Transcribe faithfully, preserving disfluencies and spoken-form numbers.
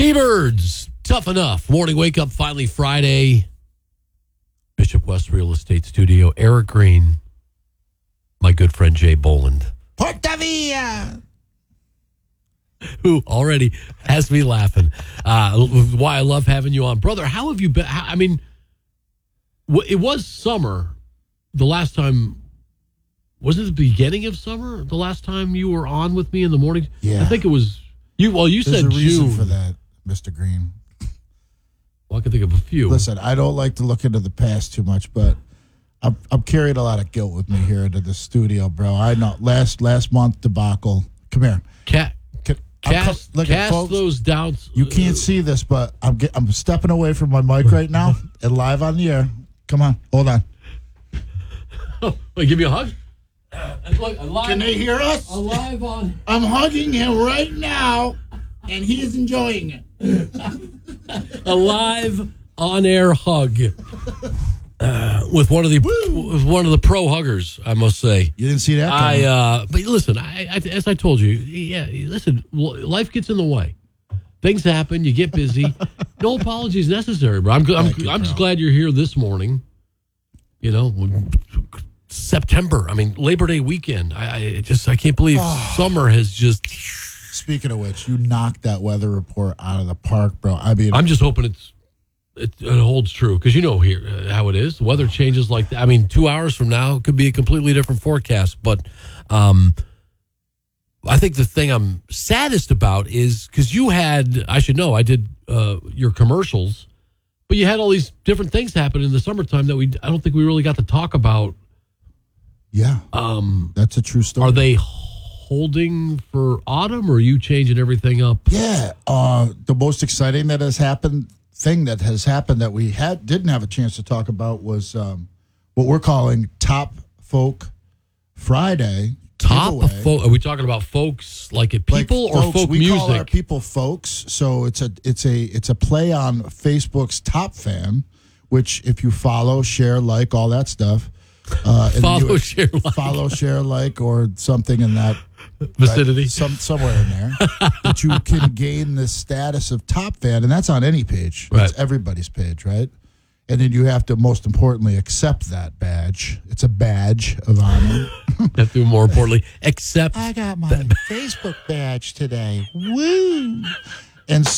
T-Birds, tough enough. Morning wake up, finally Friday. Bishop West Real Estate Studio. Eric Green, my good friend Jay Boland. Porta Via! Who already has me laughing. Uh, why I love having you on. Brother, how have you been? How, I mean, it was summer the last time. Was it the beginning of summer the last time you were on with me in the morning? Yeah. I think it was. You. Well, you There's said a reason June. for that, Mister Green. Well, I can think of a few. Listen, I don't like to look into the past too much, but I'm, I'm carrying a lot of guilt with me here into the studio, bro. I know last last month debacle. Come here. Cat. Can, Cast, co- look cast at, folks, those doubts. You can't see this, but I'm get, I'm stepping away from my mic right now and live on the air. Come on, hold on. Oh, wait, give me a hug. Uh, look, alive, Can they hear us? Alive on. I'm hugging him right now, and he is enjoying it. A live on-air hug uh, with one of the with one of the pro huggers, I must say. You didn't see that? I uh, but listen, I, I, as I told you, yeah. Listen, life gets in the way. Things happen. You get busy. No apologies necessary, bro. I'm I'm, Thank you, I'm just bro. glad you're here this morning. You know, September. I mean, Labor Day weekend. I, I just I can't believe summer has just. Speaking of which, you knocked that weather report out of the park, bro. I mean, I'm just hoping it's it, it holds true because you know here uh, how it is. The weather changes like that. I mean, two hours from now it could be a completely different forecast. But um, I think the thing I'm saddest about is because you had, I should know, I did uh, your commercials, but you had all these different things happen in the summertime that we I don't think we really got to talk about. yeah, Um, that's a true story. are they holding for autumn, or are you changing everything up? Yeah, uh, the most exciting that has happened, thing that has happened that we had didn't have a chance to talk about was um, what we're calling Top Folk Friday. Top giveaway. of folk? Are we talking about folks like it Like people or folks, folk we music? call our people folks. So it's a it's a it's a play on Facebook's Top Fan, which if you follow, share, like, all that stuff. Uh, and Follow, you- share, like. follow, share, like, or something in that Vicinity. right? Some somewhere in there that you can gain the status of top fan, and that's on any page. Right. It's everybody's page, right? And then you have to, most importantly, accept that badge. It's a badge of honor. Have to, more importantly, accept. I got my Facebook badge today. Woo! And